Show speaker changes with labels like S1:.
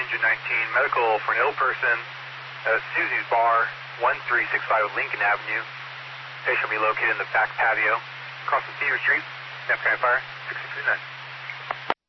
S1: Engine 19, medical for an ill person at Susie's Bar, 1365 Lincoln Avenue. Patient will be located in the back patio, across from Cedar Street. Afghan Fire, 6639.